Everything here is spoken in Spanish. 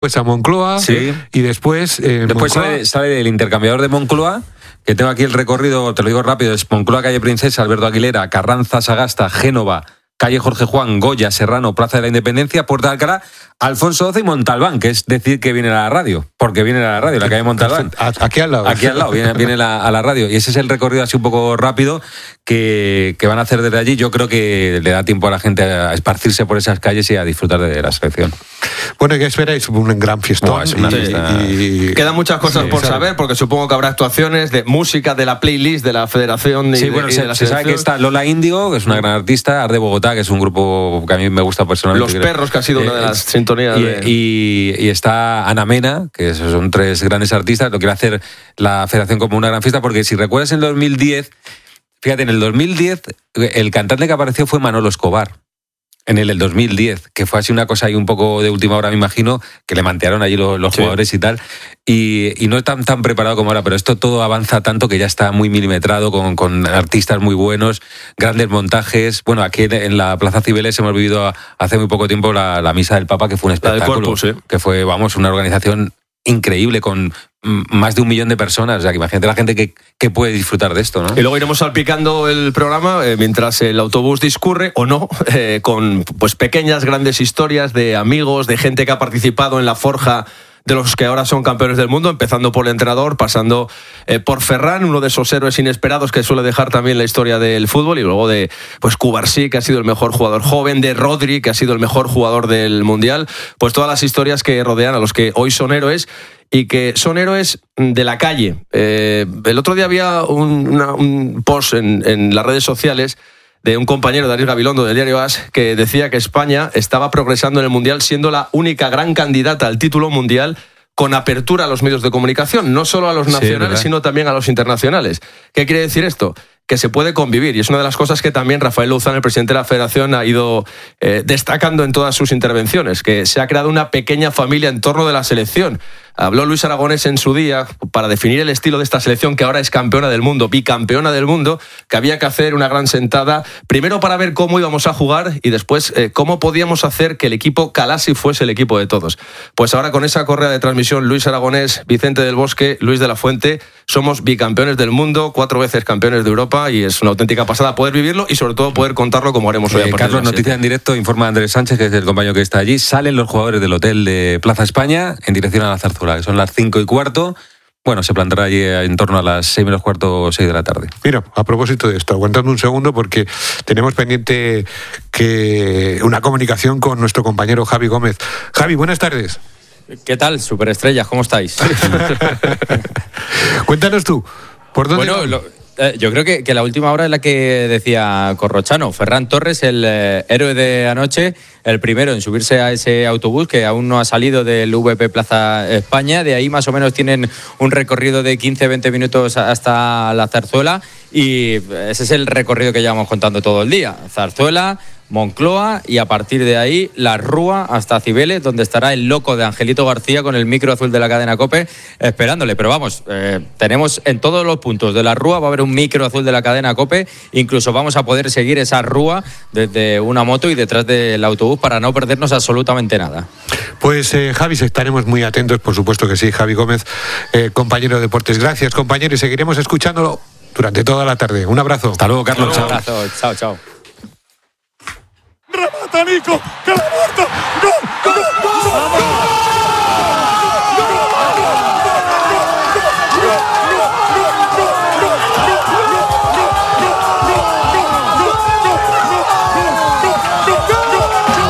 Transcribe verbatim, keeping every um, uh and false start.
pues a Moncloa, sí. y después... Eh, después sale, sale el intercambiador de Moncloa, que tengo aquí el recorrido, te lo digo rápido, es Moncloa, calle Princesa, Alberto Aguilera, Carranza, Sagasta, Génova, calle Jorge Juan, Goya, Serrano, Plaza de la Independencia, Puerta de Alcalá, Alfonso doce y Montalbán, que es decir que viene a la radio, porque viene a la radio, la calle Montalbán. Aquí al lado. Aquí al lado, viene, viene la, a la radio. Y ese es el recorrido así un poco rápido que, que van a hacer desde allí. Yo creo que le da tiempo a la gente a esparcirse por esas calles y a disfrutar de la selección. Bueno, ¿qué esperáis? Un gran fiestón. No, es una sí, fiesta. Y... Quedan muchas cosas sí, por ¿sabes? saber, porque supongo que habrá actuaciones de música de la playlist de la Federación y, sí, de, bueno, y se, de la se sabe que está Lola Índigo, que es una gran artista, Arde Bogotá, que es un grupo que a mí me gusta personalmente. Los Perros, que ha sido una de las eh, sintonías. Y, de... y, y está Ana Mena, que son tres grandes artistas. Lo quiere hacer la Federación como una gran fiesta, porque si recuerdas en el dos mil diez, fíjate, en el dos mil diez el cantante que apareció fue Manolo Escobar. En el, el dos mil diez, que fue así una cosa ahí un poco de última hora, me imagino, que le mantearon allí los, los sí. jugadores y tal, y, y no es tan, tan preparado como ahora, pero esto todo avanza tanto que ya está muy milimetrado, con, con artistas muy buenos, grandes montajes. Bueno, aquí en, en la Plaza Cibeles hemos vivido hace muy poco tiempo la, la Misa del Papa, que fue un espectáculo, Corpus, ¿eh? que fue, vamos, una organización increíble, con más de un millón de personas. O sea, que imagínate la gente que, que puede disfrutar de esto, ¿no? Y luego iremos salpicando el programa eh, mientras el autobús discurre, o no, eh, con pues pequeñas, grandes historias de amigos, de gente que ha participado en la forja de los que ahora son campeones del mundo, empezando por el entrenador, pasando eh, por Ferran, uno de esos héroes inesperados que suele dejar también la historia del fútbol, y luego de pues Cubarsí, que ha sido el mejor jugador joven, de Rodri, que ha sido el mejor jugador del Mundial, pues todas las historias que rodean a los que hoy son héroes y que son héroes de la calle. Eh, el otro día había un, una, un post en, en las redes sociales de un compañero, Darío Gabilondo, del diario AS, que decía que España estaba progresando en el Mundial siendo la única gran candidata al título mundial con apertura a los medios de comunicación, no solo a los nacionales, sí, sino también a los internacionales. ¿Qué quiere decir esto? Que se puede convivir, y es una de las cosas que también Rafael Louzán, el presidente de la Federación, ha ido eh, destacando en todas sus intervenciones, que se ha creado una pequeña familia en torno de la selección. Habló Luis Aragonés en su día para definir el estilo de esta selección, que ahora es campeona del mundo, bicampeona del mundo, que había que hacer una gran sentada, primero para ver cómo íbamos a jugar y después eh, cómo podíamos hacer que el equipo calase y fuese el equipo de todos. Pues ahora con esa correa de transmisión, Luis Aragonés, Vicente del Bosque, Luis de la Fuente, somos bicampeones del mundo, cuatro veces campeones de Europa, y es una auténtica pasada poder vivirlo y sobre todo poder contarlo como haremos hoy. Eh, Carlos, noticia en directo, informa Andrés Sánchez, que es el compañero que está allí. Salen los jugadores del hotel de Plaza España en dirección a la Zarzuela, que son las cinco y cuarto. Bueno, se plantará allí en torno a las seis menos cuarto o seis de la tarde. Mira, a propósito de esto, aguantadme un segundo porque tenemos pendiente que una comunicación con nuestro compañero Javi Gómez. Javi, buenas tardes. ¿Qué tal, superestrellas? ¿Cómo estáis? Cuéntanos tú, ¿por dónde bueno, lo, eh, yo creo que, que la última hora es la que decía Corrochano. Ferran Torres, el eh, héroe de anoche, el primero en subirse a ese autobús que aún no ha salido del V P Plaza España. De ahí más o menos tienen un recorrido de quince a veinte minutos hasta la Zarzuela, y ese es el recorrido que llevamos contando todo el día. Zarzuela, Moncloa, y a partir de ahí la Rúa hasta Cibeles, donde estará el loco de Angelito García con el micro azul de la cadena COPE esperándole. Pero vamos, eh, tenemos en todos los puntos de la Rúa va a haber un micro azul de la cadena COPE, incluso vamos a poder seguir esa Rúa desde una moto y detrás del autobús para no perdernos absolutamente nada. Pues eh, Javi, estaremos muy atentos, por supuesto que sí. Javi Gómez, eh, compañero de Deportes. Gracias, compañero, y seguiremos escuchándolo durante toda la tarde. Un abrazo. Hasta luego, Carlos. Un abrazo. Chao, chao. ¡Remata, Nico! ¡Que la muerta! ¡Gol! ¡Gol! ¡Gol!